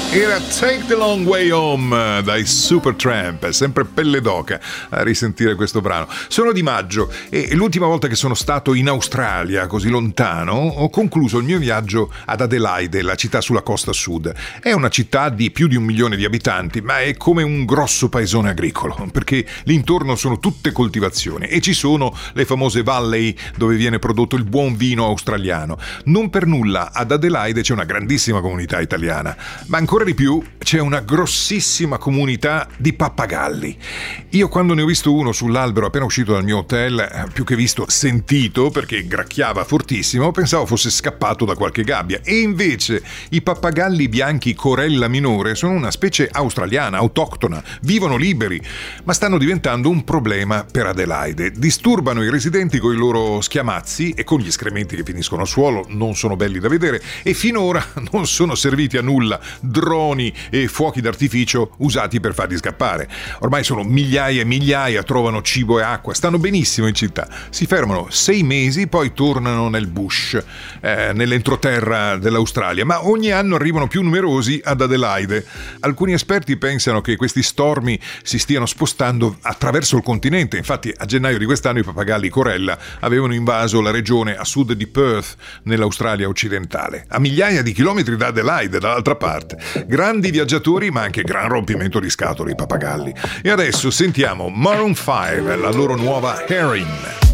Era Take the Long Way Home dai Supertramp, sempre pelle d'oca a risentire questo brano. Sono Di Maggio e l'ultima volta che sono stato in Australia, così lontano, ho concluso il mio viaggio ad Adelaide, la città sulla costa sud. È una città di più di 1 milione di abitanti, ma è come un grosso paesone agricolo, perché l'intorno sono tutte coltivazioni e ci sono le famose valley dove viene prodotto il buon vino australiano. Non per nulla ad Adelaide c'è una grandissima comunità italiana, ma ancora di più c'è una grossissima comunità di pappagalli. Io quando ne ho visto uno sull'albero appena uscito dal mio hotel, più che visto, sentito, perché gracchiava fortissimo, pensavo fosse scappato da qualche gabbia. E invece i pappagalli bianchi corella minore sono una specie australiana, autoctona, vivono liberi, ma stanno diventando un problema per Adelaide. Disturbano i residenti con i loro schiamazzi e con gli escrementi che finiscono al suolo, non sono belli da vedere e finora non sono serviti a nulla droni e fuochi d'artificio usati per farli scappare. Ormai sono migliaia e migliaia, trovano cibo e acqua, stanno benissimo in città, si fermano 6 mesi, poi tornano nel bush, nell'entroterra dell'Australia, ma ogni anno arrivano più numerosi ad Adelaide. Alcuni esperti pensano che questi stormi si stiano spostando attraverso il continente, infatti a gennaio di quest'anno i pappagalli corella avevano invaso la regione a sud di Perth, nell'Australia occidentale, a migliaia di chilometri da Adelaide, dall'altra parte. Grandi viaggiatori, ma anche gran rompimento di scatole i pappagalli. E adesso sentiamo Maroon 5, la loro nuova Herring.